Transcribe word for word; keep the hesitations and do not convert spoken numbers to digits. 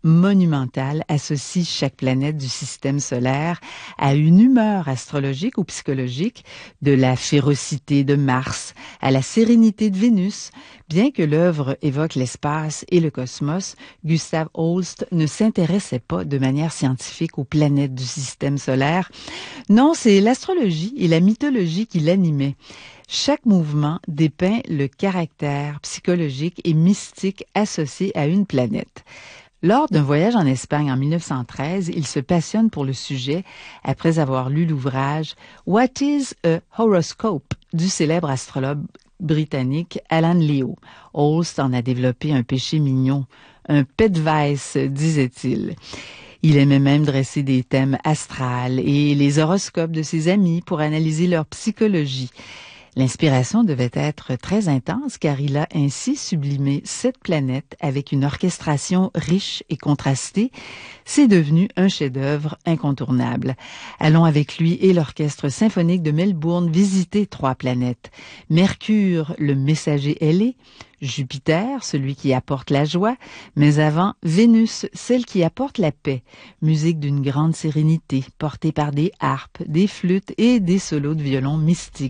monumentale associe chaque planète du système solaire à une humeur astrologique ou psychologique, de la férocité de Mars à la sérénité de Vénus. Bien que l'œuvre évoque l'espace et le cosmos, Gustav Holst ne s'intéressait pas de manière scientifique aux planètes du système solaire. Non, c'est l'astrologie et la mythologie qui l'animaient. Chaque mouvement dépeint le caractère psychologique et mystique associé à une planète. Lors d'un voyage en Espagne en mille neuf cent treize, il se passionne pour le sujet après avoir lu l'ouvrage « What is a Horoscope » du célèbre astrologue britannique Alan Leo. Holst en a développé un péché mignon, un pet vice, disait-il. Il aimait même dresser des thèmes astrales et les horoscopes de ses amis pour analyser leur psychologie. L'inspiration devait être très intense car il a ainsi sublimé sept planètes avec une orchestration riche et contrastée. C'est devenu un chef-d'œuvre incontournable. Allons avec lui et l'Orchestre symphonique de Melbourne visiter trois planètes. Mercure, le messager ailé, Jupiter, celui qui apporte la joie, mais avant, Vénus, celle qui apporte la paix. Musique d'une grande sérénité, portée par des harpes, des flûtes et des solos de violon mystiques.